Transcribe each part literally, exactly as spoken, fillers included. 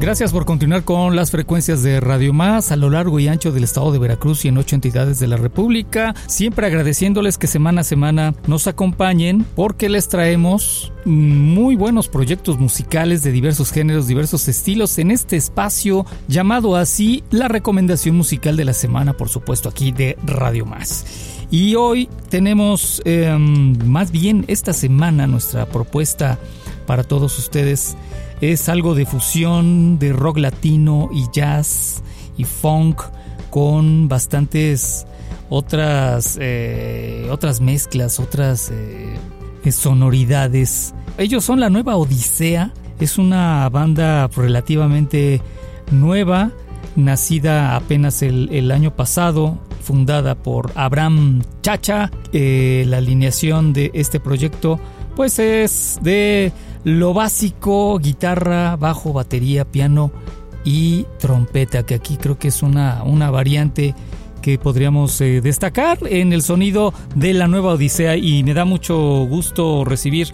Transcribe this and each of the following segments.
Gracias por continuar con las frecuencias de Radio Más a lo largo y ancho del estado de Veracruz y en ocho entidades de la República. Siempre agradeciéndoles que semana a semana nos acompañen porque les traemos muy buenos proyectos musicales de diversos géneros, diversos estilos en este espacio llamado así la recomendación musical de la semana, por supuesto aquí de Radio Más. Y hoy tenemos, eh, más bien esta semana, nuestra propuesta para todos ustedes es algo de fusión de rock latino y jazz y funk con bastantes otras, eh, otras mezclas, otras eh, sonoridades. Ellos son La Nueva Odisea, es una banda relativamente nueva, nacida apenas el, el año pasado, fundada por Abraham Chacha. Eh, la alineación de este proyecto pues es de lo básico: guitarra, bajo, batería, piano y trompeta, que aquí creo que es una, una variante que podríamos eh, destacar en el sonido de La Nueva Odisea. Y me da mucho gusto recibir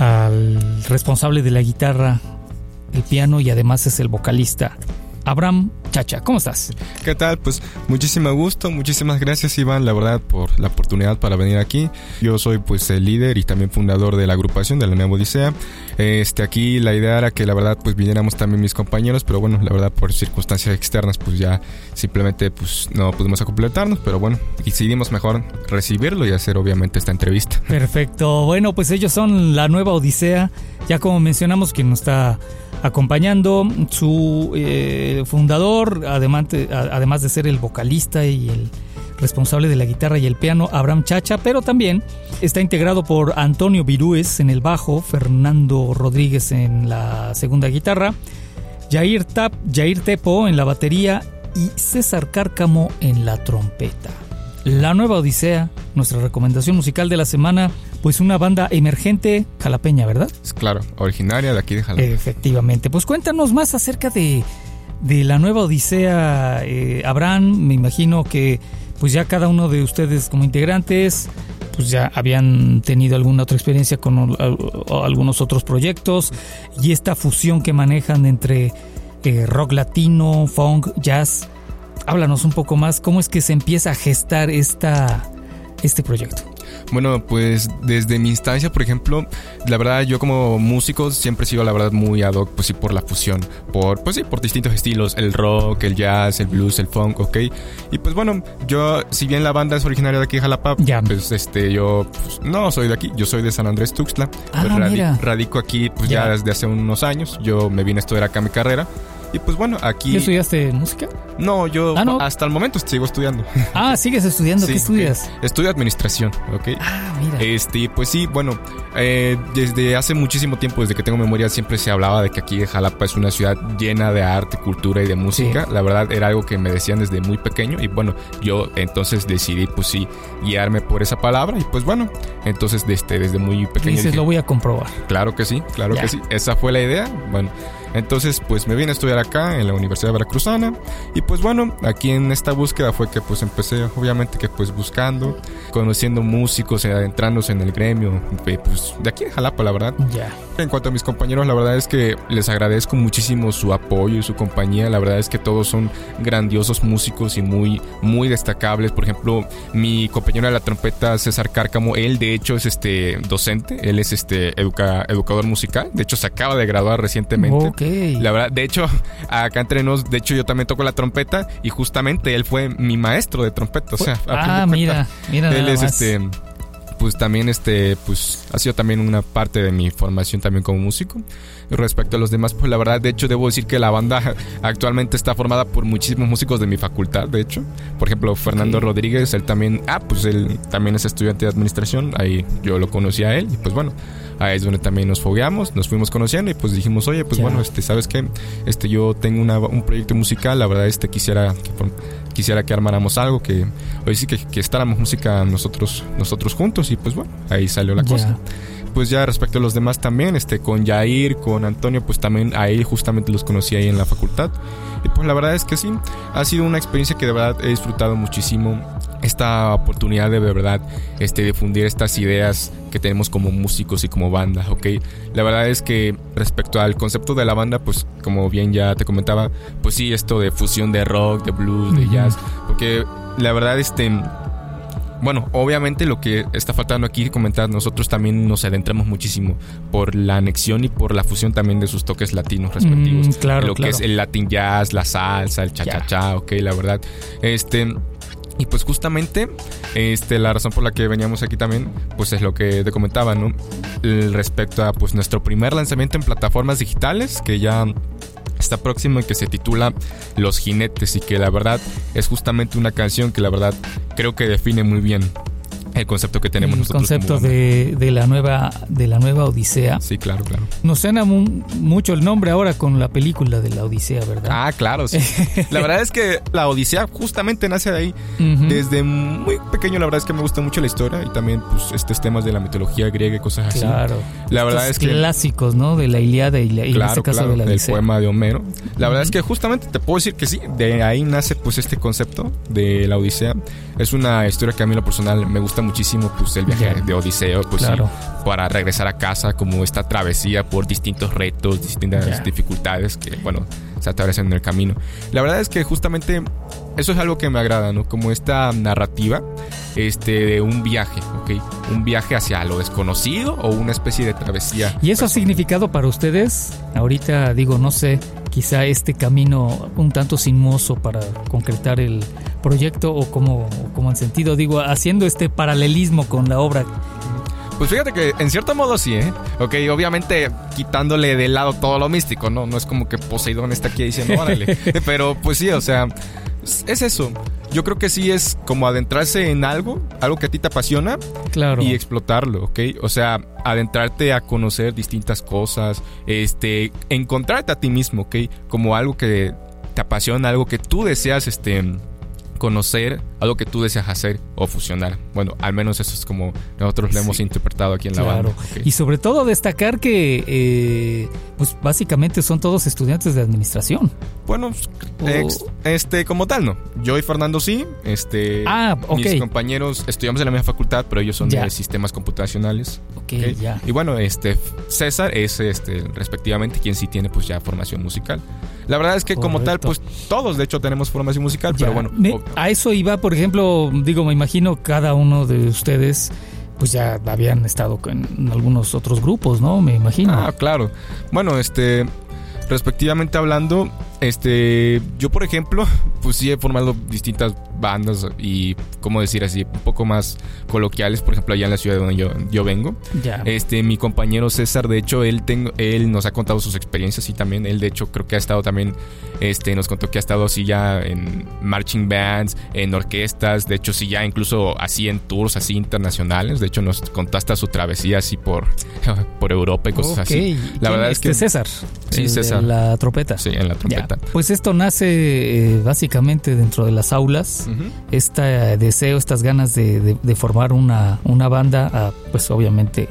al responsable de la guitarra, el piano y además es el vocalista, Abraham Chacha. ¿Cómo estás? ¿Qué tal? Pues muchísimo gusto, muchísimas gracias, Iván, la verdad, por la oportunidad para venir aquí. Yo soy pues el líder y también fundador de la agrupación de La Nueva Odisea. Este, aquí la idea era que la verdad pues viniéramos también mis compañeros, pero bueno, la verdad por circunstancias externas pues ya simplemente pues no pudimos completarnos, pero bueno, decidimos mejor recibirlo y hacer obviamente esta entrevista. Perfecto, bueno, pues ellos son La Nueva Odisea, ya como mencionamos, quien nos está acompañando, su eh, fundador, además de, además de ser el vocalista y el responsable de la guitarra y el piano, Abraham Chacha, pero también está integrado por Antonio Virúes en el bajo, Fernando Rodríguez en la segunda guitarra, Jair, Tap, Jair Tepo en la batería y César Cárcamo en la trompeta. La Nueva Odisea, nuestra recomendación musical de la semana, pues una banda emergente jalapeña, ¿verdad? Claro, originaria de aquí de Jalapa. Efectivamente, pues cuéntanos más acerca de, de La Nueva Odisea, eh, Abraham. Me imagino que pues ya cada uno de ustedes como integrantes pues ya habían tenido alguna otra experiencia con o, o, algunos otros proyectos, y esta fusión que manejan entre eh, rock latino, funk, jazz. Háblanos un poco más, ¿cómo es que se empieza a gestar esta, este proyecto? Bueno, pues desde mi instancia, por ejemplo, la verdad yo como músico siempre he sido la verdad muy ad hoc, pues sí, por la fusión, por pues sí, por distintos estilos, el rock, el jazz, el blues, el funk, ok. Y pues bueno, yo, si bien la banda es originaria de aquí de Jalapa, ya. pues este, yo pues, no soy de aquí, yo soy de San Andrés Tuxtla, ah, pues, radi- mira. radico aquí pues ya. ya desde hace unos años, yo me vine a estudiar acá mi carrera. Y pues bueno, aquí... ¿Qué estudiaste? ¿Música? No, yo ah, no. hasta el momento sigo estudiando. Ah, ¿sigues estudiando? Sí, ¿qué estudias? Okay. Estudio administración, ¿ok? Ah, mira. Este, pues sí, bueno, eh, desde hace muchísimo tiempo, desde que tengo memoria, siempre se hablaba de que aquí de Jalapa es una ciudad llena de arte, cultura y de música. Sí. La verdad era algo que me decían desde muy pequeño y bueno, yo entonces decidí pues sí, guiarme por esa palabra y pues bueno, entonces desde, desde muy pequeño dices, dije, lo voy a comprobar. Claro que sí, claro ya. que sí, esa fue la idea, bueno... Entonces pues me vine a estudiar acá en la Universidad Veracruzana y pues bueno, aquí en esta búsqueda fue que pues empecé obviamente que pues buscando, conociendo músicos, adentrándose en el gremio pues de aquí de Jalapa, la verdad. Ya. En cuanto a mis compañeros, la verdad es que les agradezco muchísimo su apoyo y su compañía. La verdad es que todos son grandiosos músicos y muy, muy destacables. Por ejemplo, mi compañero de la trompeta, César Cárcamo, él de hecho es este docente, él es este educa, educador musical. De hecho, se acaba de graduar recientemente. Okay. La verdad, de hecho, acá entre nos, de hecho yo también toco la trompeta y justamente él fue mi maestro de trompeta. O sea, ah, mira, mira. Él es más. este... pues también este pues ha sido también una parte de mi formación también como músico. Respecto a los demás, pues la verdad, de hecho debo decir que la banda actualmente está formada por muchísimos músicos de mi facultad, de hecho. Por ejemplo, Fernando sí. Rodríguez, él también, ah, pues él también es estudiante de administración, ahí yo lo conocí a él y pues bueno, ahí es donde también nos fogueamos, nos fuimos conociendo y pues dijimos, oye, pues ya. bueno, este, ¿sabes qué? Este, yo tengo una, un proyecto musical, la verdad, este, quisiera que, quisiera que armáramos algo, que hoy sí que, que estábamos música nosotros, nosotros juntos y pues bueno, ahí salió la ya. cosa. Pues ya respecto a los demás también, este, con Jair, con Antonio, pues también ahí justamente los conocí ahí en la facultad. Y pues la verdad es que sí, ha sido una experiencia que de verdad he disfrutado muchísimo. esta oportunidad de, de verdad este, difundir estas ideas que tenemos como músicos y como banda, ¿ok? La verdad es que respecto al concepto de la banda, pues como bien ya te comentaba, pues sí, esto de fusión de rock, de blues, de jazz, porque la verdad este... Bueno, obviamente lo que está faltando aquí comentar, nosotros también nos adentramos muchísimo por la anexión y por la fusión también de sus toques latinos respectivos. Mm, claro, lo claro. que es el Latin jazz, la salsa, el cha-cha-cha, ok, la verdad. Este... Y pues justamente este, la razón por la que veníamos aquí también, pues es lo que te comentaba, ¿no? El respecto a pues nuestro primer lanzamiento en plataformas digitales, que ya está próximo y que se titula Los Jinetes, y que la verdad es justamente una canción que la verdad creo que define muy bien el concepto que tenemos el nosotros. El concepto como de, de la nueva de la nueva Odisea. Sí, claro, claro. Nos suena mu- mucho el nombre ahora con la película de la Odisea, ¿verdad? Ah, claro, sí. La verdad es que la Odisea justamente nace de ahí. Uh-huh. Desde muy pequeño la verdad es que me gusta mucho la historia y también pues estos temas de la mitología griega y cosas así. Claro. La verdad Estos es que clásicos, ¿no? De la Ilíada y, la, y claro, en este caso claro, de la Odisea. del poema de Homero. La uh-huh. verdad es que justamente te puedo decir que sí, de ahí nace pues este concepto de la Odisea. Es una historia que a mí en lo personal me gusta muchísimo, pues el viaje yeah. de Odiseo, pues claro. sí, para regresar a casa, como esta travesía por distintos retos, distintas yeah. dificultades que, bueno, se atraviesan en el camino. La verdad es que justamente eso es algo que me agrada, ¿no? Como esta narrativa este, de un viaje, ¿ok? Un viaje hacia lo desconocido o una especie de travesía. ¿Y eso ha significado para ustedes? Ahorita digo, no sé, quizá este camino un tanto sinuoso para concretar el proyecto o como, o como han sentido, digo, haciendo este paralelismo con la obra. Pues fíjate que en cierto modo sí, ¿eh? Ok, obviamente quitándole de lado todo lo místico, ¿no? No es como que Poseidón está aquí diciendo, órale. Pero pues sí, o sea, es eso. Yo creo que sí es como adentrarse en algo, algo que a ti te apasiona. Claro. Y explotarlo, ¿ok? O sea, adentrarte a conocer distintas cosas, este, encontrarte a ti mismo, ¿ok? Como algo que te apasiona, algo que tú deseas, este... conocer, algo que tú deseas hacer o fusionar. Bueno, al menos eso es como nosotros lo hemos sí, interpretado aquí en la claro. banda. Okay. Y sobre todo destacar que eh, pues básicamente son todos estudiantes de administración. Bueno, o... ex, este como tal no. Yo y Fernando sí, este ah, okay. mis compañeros estudiamos en la misma facultad, pero ellos son ya. de sistemas computacionales. Okay, okay. Ya. Y bueno, este César es este respectivamente quien sí tiene pues ya formación musical. La verdad es que Correcto. como tal, pues todos de hecho tenemos formación musical, ya. Pero bueno. Me, a eso iba, por ejemplo, digo, me imagino cada uno de ustedes pues ya habían estado en algunos otros grupos, ¿no? Me imagino. Ah, claro. Bueno, este, respectivamente hablando, este, yo por ejemplo, pues sí he formado distintas bandas y, ¿cómo decir así? Un poco más coloquiales, por ejemplo, allá en la ciudad donde yo, yo vengo. Ya. Este, mi compañero César, de hecho, él, tengo, él nos ha contado sus experiencias y también, él de hecho creo que ha estado también, este, nos contó que ha estado así ya en marching bands, en orquestas, de hecho sí ya incluso así en tours así internacionales, de hecho nos contó hasta su travesía así por, por Europa y cosas okay. así. La verdad es que... César. Sí, César. En la trompeta. Sí, en la trompeta. Ya. Pues esto nace eh, básicamente dentro de las aulas, uh-huh. este deseo, estas ganas de, de, de formar una, una banda, ah, pues obviamente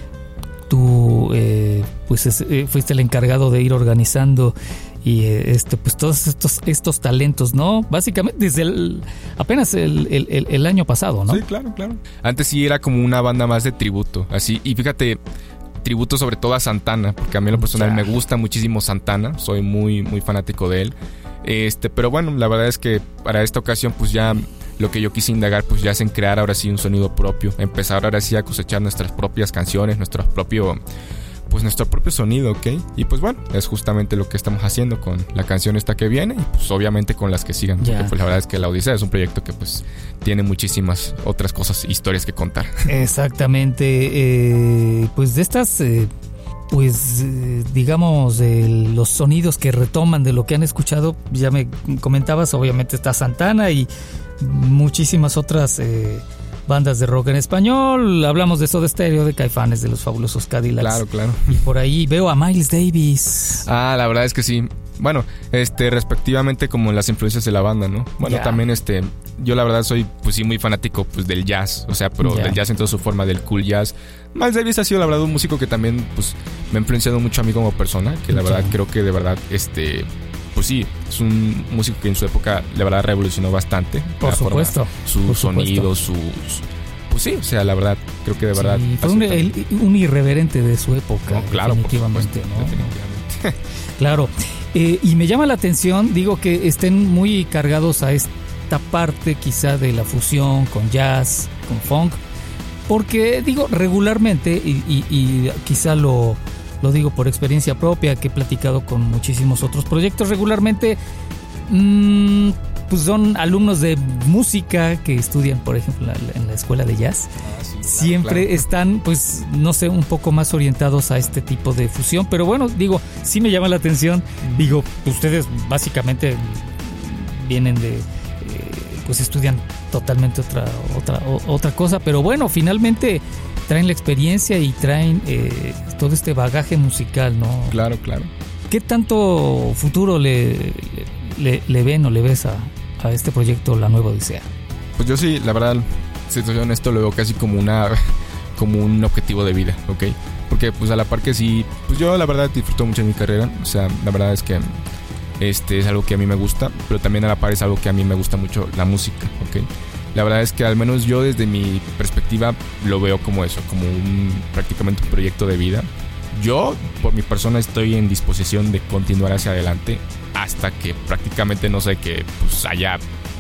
tú eh, pues es, eh, fuiste el encargado de ir organizando y eh, este pues todos estos estos talentos, ¿no? Básicamente desde el, apenas el, el, el año pasado, ¿no? Sí, claro, claro. Antes sí era como una banda más de tributo, así, y fíjate, tributo sobre todo a Santana, porque a mí en lo personal ya. me gusta muchísimo Santana, soy muy muy fanático de él. Este, pero bueno, la verdad es que para esta ocasión pues ya lo que yo quise indagar pues ya es en crear ahora sí un sonido propio, empezar ahora sí a cosechar nuestras propias canciones, nuestro propio pues nuestro propio sonido, ¿ok? Y pues bueno, es justamente lo que estamos haciendo con la canción esta que viene y pues obviamente con las que sigan, yeah. porque pues la verdad es que La Odisea es un proyecto que pues tiene muchísimas otras cosas, historias que contar. Exactamente, eh, pues de estas... Eh... Pues eh, digamos eh, los sonidos que retoman de lo que han escuchado, ya me comentabas, obviamente está Santana y muchísimas otras eh, bandas de rock en español. Hablamos de Soda Stereo, de Caifanes, de los Fabulosos Cadillacs. Claro, claro. Y por ahí veo a Miles Davis. Ah, la verdad es que sí. Bueno, este, respectivamente como las influencias de la banda, ¿no? Bueno, yeah. también este, yo la verdad soy, pues sí, muy fanático pues del jazz, o sea, pero yeah. del jazz en toda su forma, del cool jazz. Miles Davis ha sido la verdad un músico que también, pues, me ha influenciado mucho a mí como persona, que la verdad yeah. creo que de verdad, este, pues pues sí, es un músico que en su época la verdad revolucionó bastante. Por supuesto. Sus por sonidos, sus... Pues sí, o sea, la verdad, creo que de verdad... Sí, fue un, el, un irreverente de su época, no, claro, definitivamente, por ¿no? definitivamente. Claro, eh, y me llama la atención, digo, que estén muy cargados a esta parte quizá de la fusión con jazz, con funk, porque digo, regularmente, y, y, y quizá lo, lo digo por experiencia propia, que he platicado con muchísimos otros proyectos, regularmente... Mmm, pues son alumnos de música que estudian, por ejemplo, en la escuela de jazz. Ah, sí, claro, siempre claro. Están, pues, no sé, un poco más orientados a este tipo de fusión. Pero bueno, digo, sí me llama la atención. Digo, ustedes básicamente vienen de, eh, pues estudian totalmente otra, otra, otra cosa. Pero bueno, finalmente traen la experiencia y traen eh, todo este bagaje musical, ¿no? Claro, claro. ¿Qué tanto futuro le, le, le ven o le ves a, a este proyecto La Nueva Odisea? Pues yo sí, la verdad, si soy honesto, lo veo casi como una como un objetivo de vida, ¿ok? Porque pues a la par que sí, pues yo la verdad disfruto mucho de mi carrera, o sea, la verdad es que este es algo que a mí me gusta, pero también a la par es algo que a mí me gusta mucho, la música, ¿ok? La verdad es que al menos yo desde mi perspectiva lo veo como eso, como un prácticamente un proyecto de vida. Yo, por mi persona, estoy en disposición de continuar hacia adelante hasta que prácticamente, no sé, que pues haya,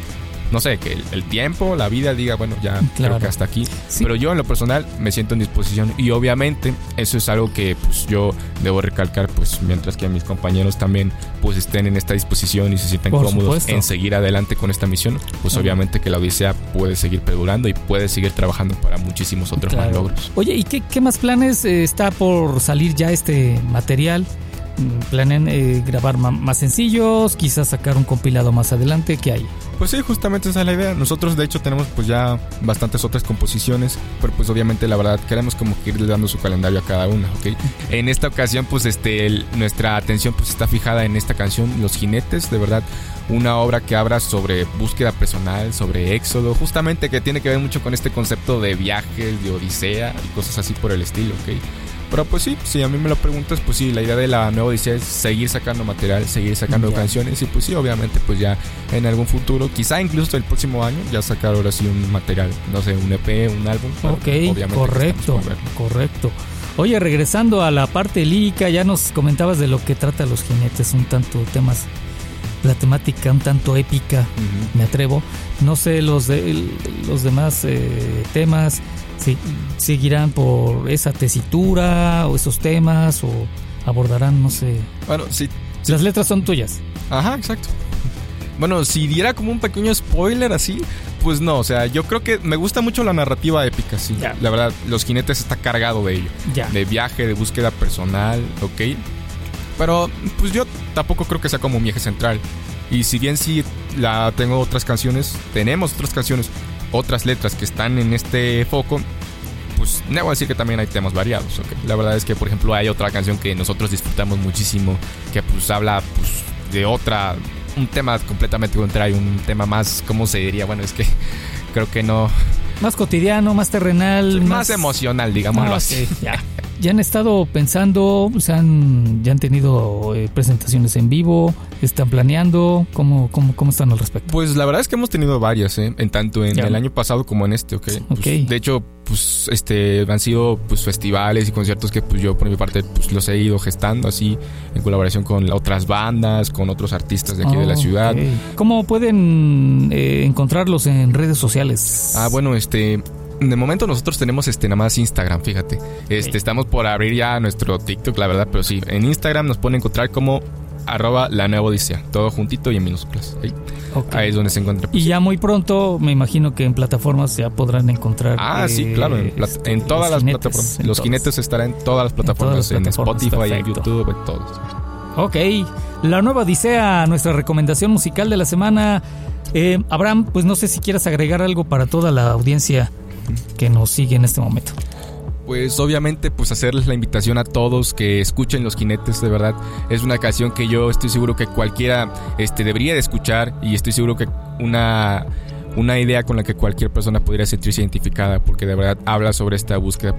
no sé, que el, el tiempo, la vida diga, bueno, ya claro. Creo que hasta aquí. Sí. Pero yo, en lo personal, me siento en disposición y obviamente eso es algo que pues yo debo recalcar, pues mientras que mis compañeros también pues estén en esta disposición y se sientan por cómodos supuesto. En seguir adelante con esta misión, pues claro. Obviamente que la Odisea puede seguir perdurando y puede seguir trabajando para muchísimos otros claro. más logros. Oye, ¿y qué, qué más planes eh, está por salir ya este material? ¿Planean eh, grabar ma- más sencillos? ¿Quizás sacar un compilado más adelante? ¿Qué hay? Pues sí, justamente esa es la idea. Nosotros de hecho tenemos pues ya bastantes otras composiciones, pero pues obviamente la verdad queremos como que irle dando su calendario a cada una, ¿ok? En esta ocasión pues este el, nuestra atención pues está fijada en esta canción, Los Jinetes, de verdad una obra que habla sobre búsqueda personal, sobre éxodo, justamente que tiene que ver mucho con este concepto de viajes, de odisea y cosas así por el estilo, ¿ok? Pero pues sí, si a mí me lo preguntas, pues sí, la idea de La Nueva Odisea es seguir sacando material, seguir sacando yeah. canciones y pues sí, obviamente pues ya en algún futuro, quizá incluso el próximo año, ya sacar ahora sí un material, no sé, un E P, un álbum. Ok, correcto, correcto. Oye, regresando a la parte lírica, ya nos comentabas de lo que trata Los Jinetes, un tanto temas, la temática un tanto épica, uh-huh. me atrevo. No sé, los, de, los demás eh, temas... Sí, ¿seguirán por esa tesitura o esos temas o abordarán, no sé? Bueno, sí, sí. Las letras son tuyas. Ajá, exacto. Bueno, si diera como un pequeño spoiler así, pues no, o sea, yo creo que me gusta mucho la narrativa épica, sí. Ya. La verdad, Los Jinetes está cargado de ello. Ya. De viaje, de búsqueda personal, ok. Pero pues yo tampoco creo que sea como mi eje central. Y si bien sí la tengo otras canciones, tenemos otras canciones, otras letras que están en este foco, pues debo decir que también hay temas variados, ¿okay? La verdad es que, por ejemplo, hay otra canción que nosotros disfrutamos muchísimo, que pues habla pues de otra, un tema completamente contrario, un tema más, ¿cómo se diría? Bueno, es que creo que no... Más cotidiano, más terrenal. Sí, más... más emocional, digámoslo ah, así. Okay, ya. ¿Ya han estado pensando, o sea, han, ya han tenido eh, presentaciones en vivo? ¿Están planeando? ¿Cómo, cómo, cómo están al respecto? Pues la verdad es que hemos tenido varias, ¿eh? En tanto en ya. El año pasado como en este, ¿ok? Pues, okay. De hecho, pues este han sido pues festivales y conciertos que pues yo por mi parte pues los he ido gestando así en colaboración con otras bandas, con otros artistas de aquí oh, de la ciudad. Okay. ¿Cómo pueden eh, encontrarlos en redes sociales? Ah, bueno, este... De momento nosotros tenemos este nada más Instagram, fíjate. Este okay. Estamos por abrir ya nuestro TikTok, la verdad, pero sí, en Instagram nos pueden encontrar como arroba La Nueva Odisea, todo juntito y en minúsculas. Ahí, okay. Ahí es donde se encuentra. Y ya muy pronto, me imagino que en plataformas ya podrán encontrar. Ah, eh, sí, claro, en, plat- este, en todas las jinetes, plataformas. En los todas. Jinetes estarán en todas las plataformas, en, las plataformas, en Spotify, perfecto. En YouTube, en todos. Ok, La Nueva Odisea, nuestra recomendación musical de la semana. Eh, Abraham, pues no sé si quieras agregar algo para toda la audiencia que nos sigue en este momento. Pues obviamente pues hacerles la invitación a todos que escuchen Los Jinetes, de verdad es una canción que yo estoy seguro que cualquiera este, debería de escuchar y estoy seguro que una, una idea con la que cualquier persona podría sentirse identificada porque de verdad habla sobre esta búsqueda